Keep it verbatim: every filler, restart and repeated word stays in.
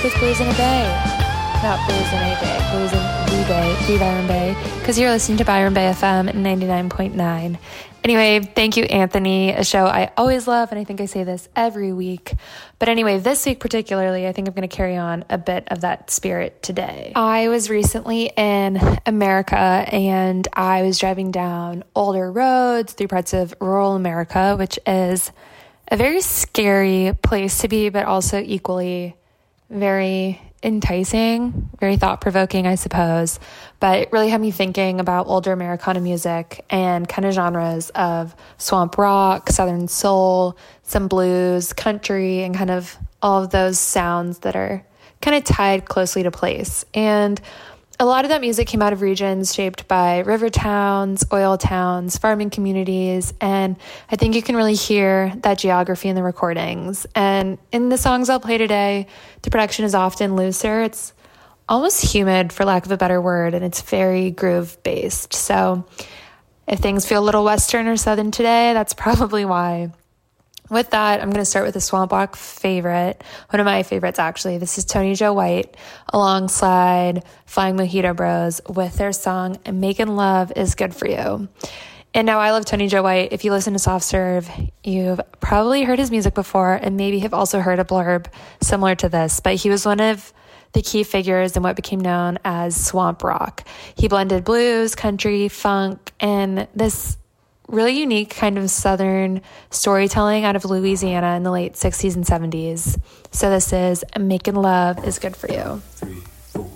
is Blues in a Bay. Not Blues in a Bay, Blues in the Bay, the Byron Bay, because you're listening to Byron Bay F M ninety-nine point nine. Anyway, thank you, Anthony, a show I always love, and I think I say this every week. But anyway, this week particularly, I think I'm going to carry on a bit of that spirit today. I was recently in America, and I was driving down older roads through parts of rural America, which is a very scary place to be, but also equally very enticing, very thought-provoking, I suppose. But it really had me thinking about older Americana music and kind of genres of swamp rock, southern soul, some blues, country, and kind of all of those sounds that are kind of tied closely to place. And a lot of that music came out of regions shaped by river towns, oil towns, farming communities, and I think you can really hear that geography in the recordings. And in the songs I'll play today, the production is often looser. It's almost humid, for lack of a better word, and it's very groove-based. So if things feel a little Western or Southern today, that's probably why. With that, I'm going to start with a swamp rock favorite, one of my favorites actually. This is Tony Joe White alongside Flying Mojito Bros with their song Making Love is Good for You. And now I love Tony Joe White. If you listen to Soft Serve, you've probably heard his music before and maybe have also heard a blurb similar to this, but he was one of the key figures in what became known as swamp rock. He blended blues, country, funk, and this really unique kind of Southern storytelling out of Louisiana in the late sixties and seventies. So this is Making Love is Good for You. Three.